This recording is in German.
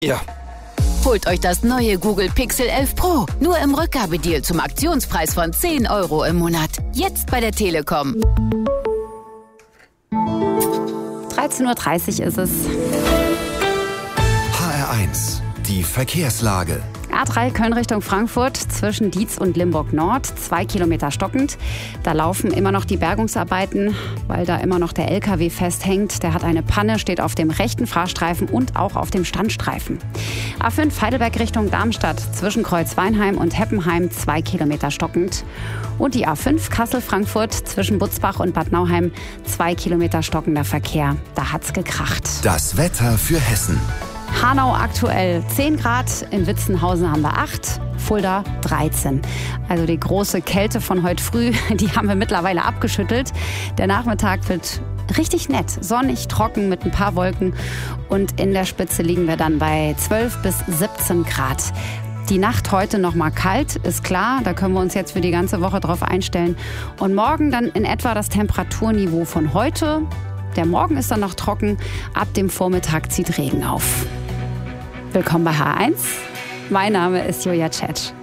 Ja. Holt euch das neue Google Pixel 11 Pro. Nur im Rückgabedeal zum Aktionspreis von 10 € im Monat. Jetzt bei der Telekom. 13:30 Uhr ist es. HR1, die Verkehrslage. A3 Köln Richtung Frankfurt zwischen Dietz und Limburg Nord, 2 Kilometer stockend. Da laufen immer noch die Bergungsarbeiten, weil da immer noch der LKW festhängt. Der hat eine Panne, steht auf dem rechten Fahrstreifen und auch auf dem Standstreifen. A5 Heidelberg Richtung Darmstadt zwischen Kreuzweinheim und Heppenheim, 2 Kilometer stockend. Und die A5 Kassel-Frankfurt zwischen Butzbach und Bad Nauheim, 2 Kilometer stockender Verkehr. Da hat's gekracht. Das Wetter für Hessen. Hanau aktuell 10 Grad, in Witzenhausen haben wir 8, Fulda 13. Also die große Kälte von heute früh, die haben wir mittlerweile abgeschüttelt. Der Nachmittag wird richtig nett, sonnig, trocken mit ein paar Wolken und in der Spitze liegen wir dann bei 12 bis 17 Grad. Die Nacht heute noch mal kalt, ist klar, da können wir uns jetzt für die ganze Woche drauf einstellen. Und morgen dann in etwa das Temperaturniveau von heute. Der Morgen ist dann noch trocken, ab dem Vormittag zieht Regen auf. Willkommen bei H1. Mein Name ist Julia Tschetsch.